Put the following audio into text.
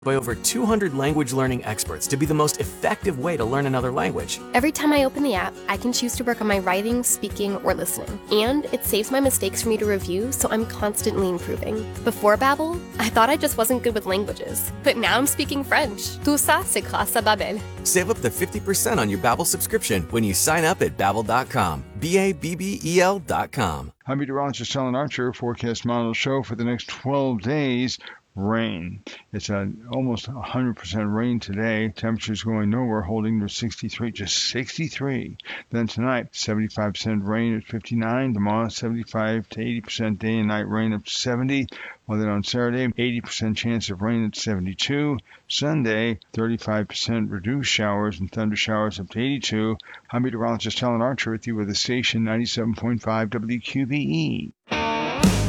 by over 200 language learning experts to be the most effective way to learn another language. Every time I open the app, I can choose to work on my writing, speaking, or listening. And it saves my mistakes for me to review, so I'm constantly improving. Before Babbel, I thought I just wasn't good with languages. But now I'm speaking French. Tout ça, c'est grâce à Babbel. Save up to 50% on your Babbel subscription when you sign up at Babbel.com. Babbel.com. I'm meteorologist Alan Archer. Forecast model show for the next 12 days. Rain. It's almost 100% rain today. Temperatures going nowhere, holding to 63, just 63. Then tonight, 75% rain at 59. Tomorrow, 75 to 80% day and night rain up to 70. Well, then on Saturday, 80% chance of rain at 72. Sunday, 35% reduced showers and thunder showers up to 82. I'm meteorologist Alan Archer with you with the station 97.5 WQBE.